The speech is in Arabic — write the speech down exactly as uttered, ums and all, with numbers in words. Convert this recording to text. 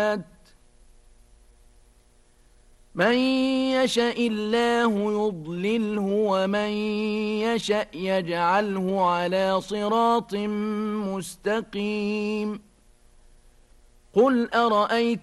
من يشاء الله يضلله ومن يشاء يجعله على صراط مستقيم. قل أرأيت